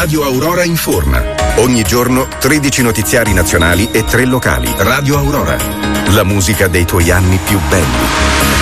Radio Aurora informa. Ogni giorno 13 notiziari nazionali e 3 locali. Radio Aurora. La musica dei tuoi anni più belli.